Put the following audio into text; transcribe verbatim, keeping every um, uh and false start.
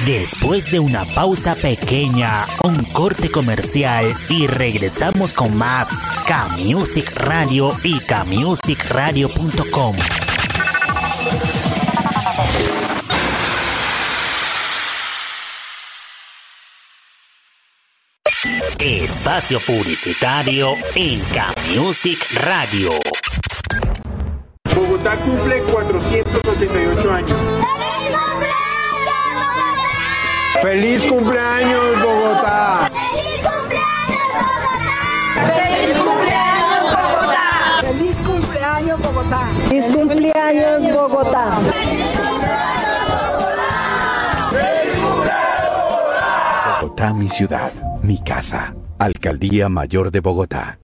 Después de una pausa pequeña, un corte comercial y regresamos con más K-Music Radio y K Music Radio punto com. Espacio publicitario en K-Music Radio. Bogotá cumple cuatrocientos setenta y ocho años. ¡Feliz cumpleaños, Bogotá! ¡Feliz cumpleaños, Bogotá! ¡Feliz cumpleaños, Bogotá! ¡Feliz cumpleaños, Bogotá! Bogotá, mi ciudad, mi casa. Alcaldía Mayor de Bogotá.